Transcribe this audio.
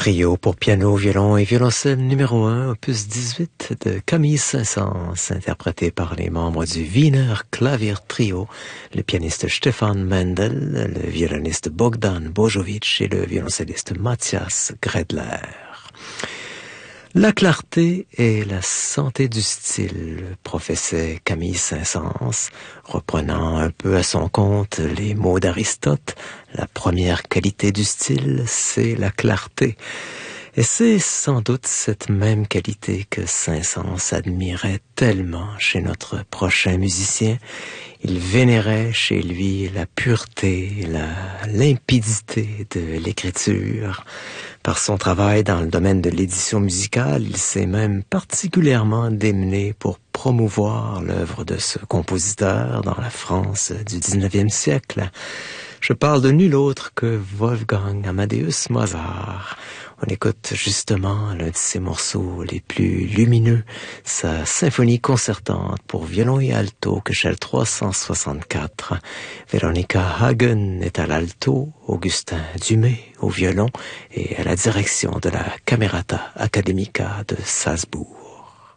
Trio pour piano, violon et violoncelle numéro 1, opus 18 de Camille Saint-Saëns, interprété par les membres du Wiener Klavier Trio, le pianiste Stefan Mendel, le violoniste Bogdan Bojovic et le violoncelliste Matthias Gredler. La clarté et la santé du style, professait Camille Saint-Saëns, reprenant un peu à son compte les mots d'Aristote. La première qualité du style, c'est la clarté. Et c'est sans doute cette même qualité que Saint-Saëns admirait tellement chez notre prochain musicien. Il vénérait chez lui la pureté, la limpidité de l'écriture. Par son travail dans le domaine de l'édition musicale, il s'est même particulièrement démené pour promouvoir l'œuvre de ce compositeur dans la France du 19e siècle. Je parle de nul autre que Wolfgang Amadeus Mozart. On écoute justement l'un de ses morceaux les plus lumineux, sa symphonie concertante pour violon et alto, Köchel 364. Veronica Hagen est à l'alto, Augustin Dumay au violon et à la direction de la Camerata Academica de Salzbourg.